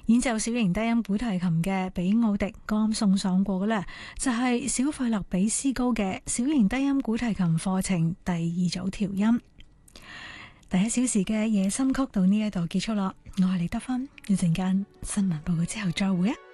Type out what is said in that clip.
演奏小型低音古提琴嘅比奧迪剛啱送上過嘅呢，就係小費勒比斯高嘅小型低音古提琴課程第2組調音。第1小時嘅夜深曲到呢一度結束啦，我係李德芬，一陣間新聞報告之後再會啊。